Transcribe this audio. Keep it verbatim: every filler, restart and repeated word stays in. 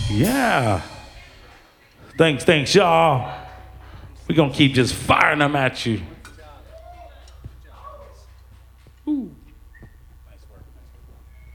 Yeah. Thanks, thanks, y'all. We're going to keep just firing them at you.